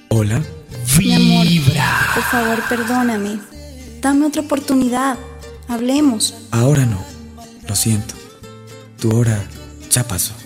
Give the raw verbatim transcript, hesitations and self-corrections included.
Hola. Mi amor, Vibra. por favor, perdóname. Dame otra oportunidad. Hablemos. Ahora no. Lo siento. Tu hora ya pasó.